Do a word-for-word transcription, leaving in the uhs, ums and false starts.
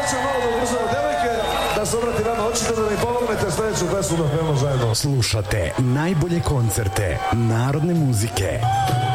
hoćemo malo da ubrzamo devojke, da se obrati vama, hoćete da mi pomognete sledeću pesmu da pevamo zajedno. Slušate najbolje koncerte narodne muzike.